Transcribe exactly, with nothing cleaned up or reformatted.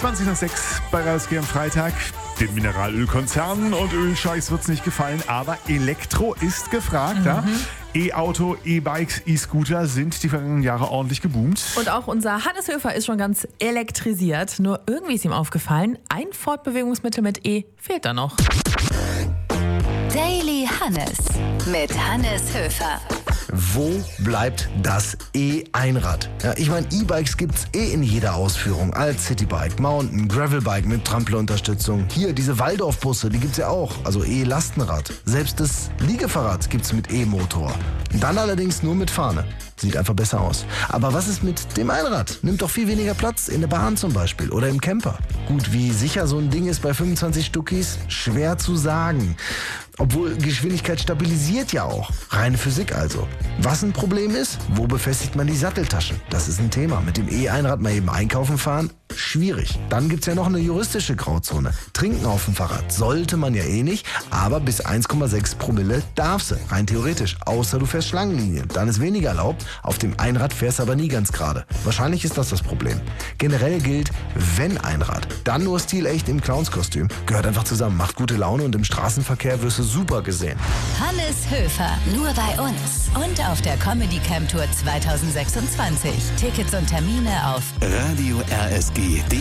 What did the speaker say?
zwanzig nach sechs bei R S G am Freitag. Den Mineralölkonzernen und Ölscheichs wird's nicht gefallen, aber Elektro ist gefragt. Mhm. Ja? E-Auto, E-Bikes, E-Scooter sind die vergangenen Jahre ordentlich geboomt. Und auch unser Hannes Höfer ist schon ganz elektrisiert. Nur irgendwie ist ihm aufgefallen, ein Fortbewegungsmittel mit E fehlt da noch. Daily Hannes mit Hannes Höfer. Wo bleibt das E-Einrad? Ja, ich meine, E-Bikes gibt's eh in jeder Ausführung. Als Citybike, Mountain, Gravelbike mit Tramplerunterstützung. Hier, diese Waldorfbusse, die gibt's ja auch. Also E-Lastenrad. Selbst das Liegefahrrad gibt's mit E-Motor. Dann allerdings nur mit Fahne. Sieht einfach besser aus. Aber was ist mit dem Einrad? Nimmt doch viel weniger Platz, in der Bahn zum Beispiel oder im Camper. Gut, wie sicher so ein Ding ist bei fünfundzwanzig Stuckis? Schwer zu sagen. Obwohl Geschwindigkeit stabilisiert ja auch. Reine Physik also. Was ein Problem ist? Wo befestigt man die Satteltaschen? Das ist ein Thema. Mit dem E-Einrad mal eben einkaufen fahren? Schwierig. Dann gibt's ja noch eine juristische Grauzone. Trinken auf dem Fahrrad sollte man ja eh nicht, aber bis eins Komma sechs Promille darfst du. Rein theoretisch. Außer du fährst Schlangenlinien. Dann ist weniger erlaubt. Auf dem Einrad fährst du aber nie ganz gerade. Wahrscheinlich ist das das Problem. Generell gilt, wenn Einrad, dann nur stilecht im Clownskostüm. Gehört einfach zusammen. Macht gute Laune und im Straßenverkehr wirst du super gesehen. Hannes Höfer, nur bei uns und auf der Comedy Camp Tour zwanzig sechsundzwanzig. Tickets und Termine auf Radio R S G.